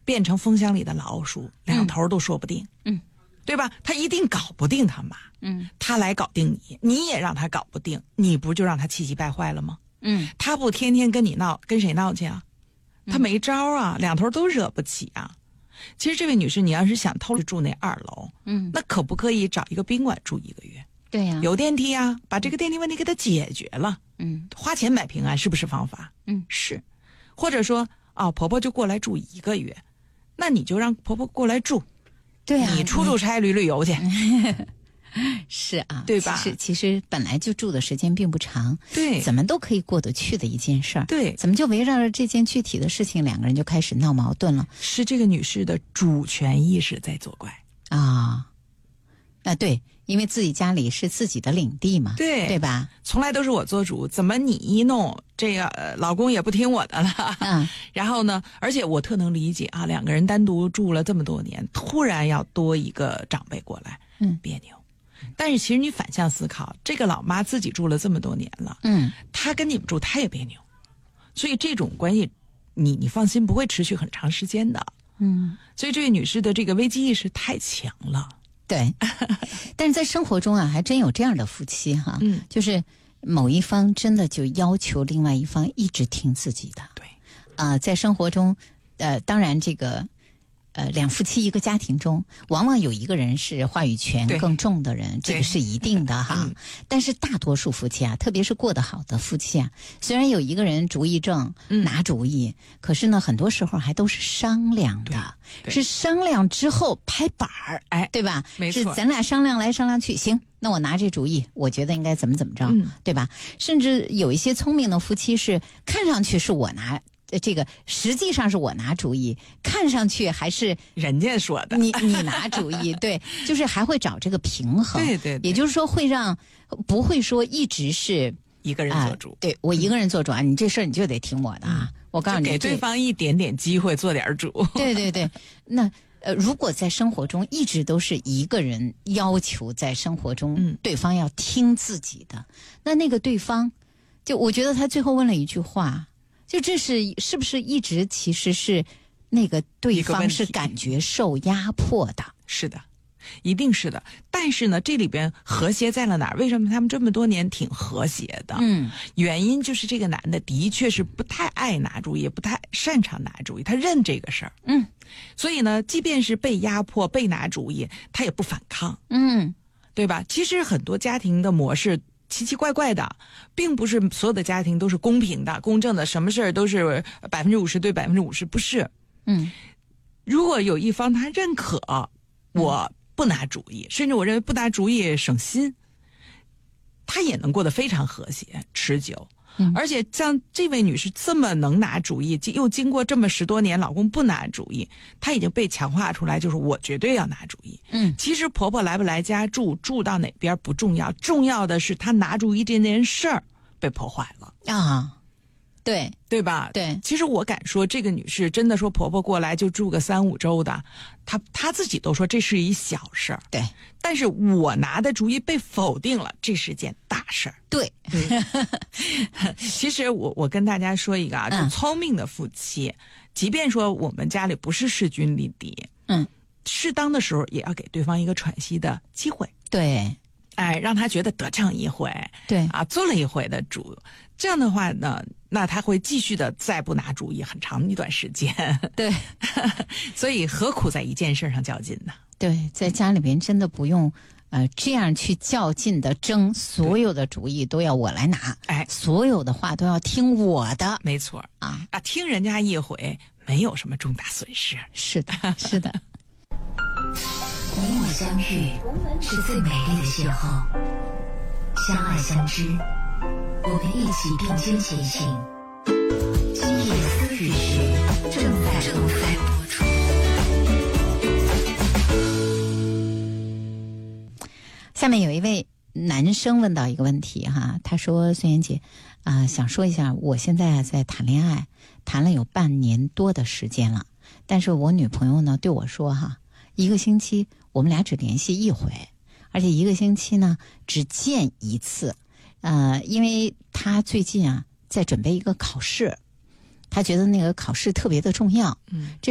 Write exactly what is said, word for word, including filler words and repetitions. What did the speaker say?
变成风箱里的老鼠，两头都说不定。 嗯， 对吧？他一定搞不定他妈。 嗯， 他来搞定你，你也让他搞不定，你不就让他气急败坏了吗？ 嗯， 他不天天跟你闹，跟谁闹去啊？他没招啊，两头都惹不起啊。其实这位女士，你要是想偷住那二楼， 嗯， 那可不可以找一个宾馆住一个月？ 对呀、啊， 有电梯啊，把这个电梯问题给它解决了。 嗯， 花钱买平安是不是方法？ 嗯， 是。或者说啊、哦，婆婆就过来住一个月，那你就让婆婆过来住。 对啊， 你出出差旅旅游去。 是啊， 对吧？ 其实其实本来就住的时间并不长， 对， 怎么都可以过得去的一件事儿。 对， 怎么就围绕着这件具体的事情，两个人就开始闹矛盾了？ 是这个女士的主权意识在作怪啊。啊，对，因为自己家里是自己的领地嘛， 对对吧？ 从来都是我做主，怎么你一弄这个、呃、老公也不听我的了？ 嗯， 然后呢，而且我特能理解啊，两个人单独住了这么多年，突然要多一个长辈过来， 嗯， 别扭。但是其实你反向思考，这个老妈自己住了这么多年了， 嗯， 她跟你们住，她也别扭，所以这种关系，你你放心，不会持续很长时间的。 嗯， 所以这位女士的这个危机意识太强了。 对，但是在生活中啊，还真有这样的夫妻哈， 嗯， 就是某一方真的就要求另外一方一直听自己的。 对， 啊、呃，在生活中，呃，当然这个。呃，两夫妻一个家庭中，往往有一个人是话语权更重的人，这个是一定的哈。嗯、但是大多数夫妻啊，特别是过得好的夫妻啊，虽然有一个人主意正， 嗯、 拿主意，可是呢，很多时候还都是商量的，是商量之后拍板儿，哎，对吧？ 没错， 是咱俩商量来商量去，行，那我拿这主意，我觉得应该怎么怎么着， 嗯、 对吧？甚至有一些聪明的夫妻是看上去是我拿。这个实际上是我拿主意，看上去还是人家说的， 你你拿主意，对，就是还会找这个平衡， 对对对， 也就是说会让不会说一直是一个人做主， 啊、对我一个人做主啊，你这事儿你就得听我的啊，嗯、我告诉你， 给对方一点点机会做点主， 对对对，那呃，如果在生活中一直都是一个人要求在生活中、嗯、对方要听自己的，那那个对方，就我觉得他最后问了一句话。就这是是不是一直其实是那个对方是感觉受压迫的？ 是的，一定是的。但是呢，这里边和谐在了哪儿？为什么他们这么多年挺和谐的？ 嗯， 原因就是这个男的的确是不太爱拿主意，不太擅长拿主意，他认这个事儿。 嗯， 所以呢，即便是被压迫、被拿主意，他也不反抗。 嗯， 对吧？其实很多家庭的模式。奇奇怪怪的，并不是所有的家庭都是公平的、公正的，什么事儿都是百分之五十对百分之五十，不是。 嗯， 如果有一方他认可我不拿主意，嗯、甚至我认为不拿主意省心，他也能过得非常和谐、持久。 嗯、 而且像这位女士这么能拿主意，又经过这么十多年老公不拿主意，她已经被强化出来，就是我绝对要拿主意。 嗯， 其实婆婆来不来家住，住到哪边不重要，重要的是她拿主意这件事儿被破坏了啊。对对吧？ 对， 其实我敢说，这个女士真的说婆婆过来就住个三五周的，她她自己都说这是一小事儿。 对， 但是我拿的主意被否定了，这是件大事儿。 对， 其实我我跟大家说一个啊，就聪明的夫妻，嗯、即便说我们家里不是势均力敌， 嗯， 适当的时候也要给对方一个喘息的机会。 对。 哎，让他觉得得逞一回， 对啊，做了一回的主，这样的话呢，那他会继续的再不拿主意很长一段时间。 对， 所以何苦在一件事上较劲呢？ 对，在家里边真的不用呃这样去较劲的争，所有的主意都要我来拿， 哎， 所有的话都要听我的， 没错啊啊，听人家一回没有什么重大损失。 是的，是的。 你我相遇是最美丽的邂逅，相爱相知，我们一起并肩前行。今夜思雨时正在正在播出。 下面有一位男生问到一个问题哈，他说：“孙妍姐啊、呃，想说一下，我现在在谈恋爱，谈了有半年多的时间了，但是我女朋友呢对我说哈。”一个星期我们俩只联系一回，而且一个星期呢只见一次。呃，因为他最近啊在准备一个考试，他觉得那个考试特别的重要。 嗯， 这